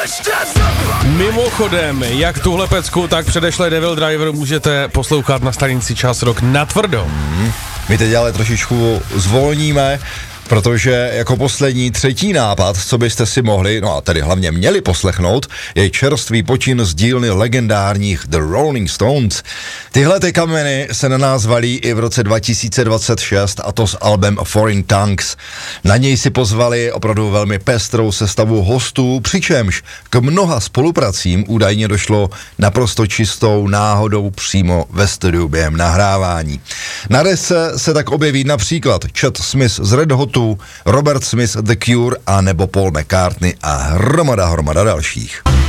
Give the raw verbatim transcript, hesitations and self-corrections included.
Mimochodem, jak tuhle pecku, tak předešlé Devil Driver můžete poslouchat na stanici Čas Rock natvrdo. Hmm. My teď ale trošičku zvolníme, protože jako poslední třetí nápad, co byste si mohli, no a tedy hlavně měli poslechnout, je čerstvý počin z dílny legendárních The Rolling Stones. Tyhle ty kameny se na nás valí i v roce dva tisíce dvacet šest, a to s albem Foreign Tongues. Na něj si pozvali opravdu velmi pestrou sestavu hostů, přičemž k mnoha spolupracím údajně došlo naprosto čistou náhodou přímo ve studiu během nahrávání. Na desce se tak objeví například Chad Smith z Red Hotu, Robert Smith The Cure a nebo Paul McCartney a hromada, hromada dalších.